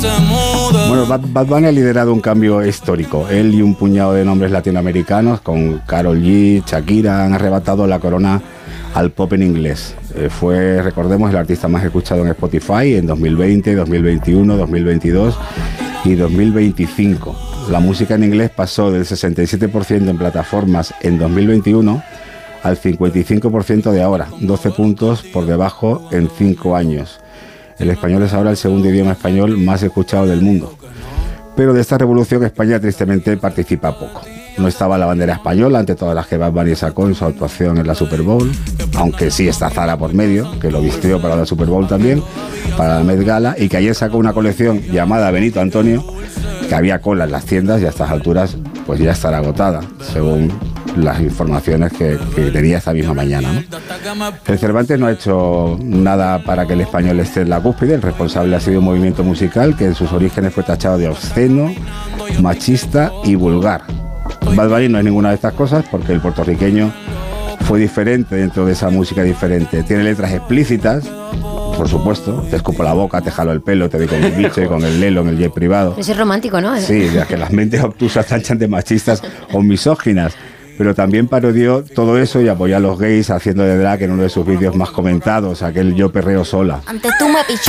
Bueno, Bad Bunny ha liderado un cambio histórico. Él y un puñado de nombres latinoamericanos, con Karol G, Shakira, han arrebatado la corona al pop en inglés. Fue, recordemos, el artista más escuchado en Spotify en 2020, 2021, 2022 y 2025. La música en inglés pasó del 67% en plataformas en 2021 al 55% de ahora, 12 puntos por debajo en 5 años. El español es ahora el segundo idioma español más escuchado del mundo. Pero de esta revolución España tristemente participa poco. No estaba la bandera española ante todas las que Bad Bunny sacó en su actuación en la Super Bowl, aunque sí está Zara por medio, que lo vistió para la Super Bowl también, para la Met Gala, y que ayer sacó una colección llamada Benito Antonio, que había cola en las tiendas y a estas alturas pues ya estará agotada, según las informaciones que tenía esta misma mañana, ¿no? El Cervantes no ha hecho nada para que el español esté en la cúspide. El responsable ha sido un movimiento musical que en sus orígenes fue tachado de obsceno, machista y vulgar. Bad Bunny no es ninguna de estas cosas, porque el puertorriqueño fue diferente dentro de esa música diferente. Tiene letras explícitas, por supuesto. Te escupo la boca, te jalo el pelo, te doy con el biche, con el lelo, en el jet privado. Ese es romántico, ¿no? Sí, de que las mentes obtusas tanchan de machistas o misóginas. Pero también parodió todo eso y apoyó a los gays haciendo de drag en uno de sus vídeos más comentados, aquel Yo perreo sola. Antes tú me pichó.